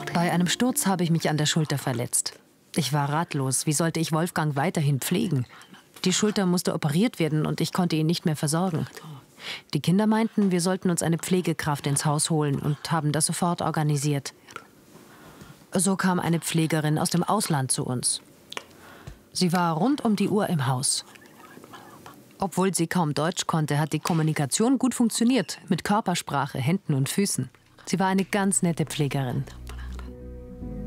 Bei einem Sturz habe ich mich an der Schulter verletzt. Ich war ratlos. Wie sollte ich Wolfgang weiterhin pflegen? Die Schulter musste operiert werden und ich konnte ihn nicht mehr versorgen. Die Kinder meinten, wir sollten uns eine Pflegekraft ins Haus holen und haben das sofort organisiert. So kam eine Pflegerin aus dem Ausland zu uns. Sie war rund um die Uhr im Haus. Obwohl sie kaum Deutsch konnte, hat die Kommunikation gut funktioniert, mit Körpersprache, Händen und Füßen. Sie war eine ganz nette Pflegerin.